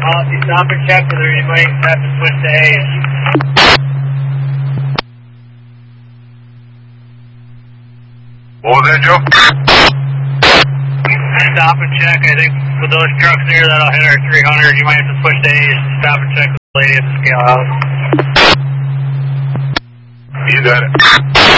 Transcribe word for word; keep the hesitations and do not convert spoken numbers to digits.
Uh, if you stop and check with her, you might have to switch to A's. What was that, Joe? Stop and check. I think with those trucks here that'll hit our three hundred, you might have to switch to A's. Stop and check with the lady at the scale house. You got it.